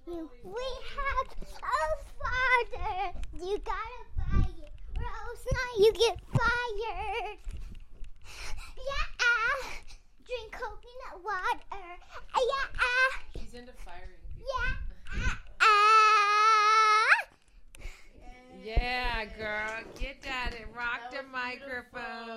We have a father. You gotta buy it, or else not you get fired. Yeah. Drink coconut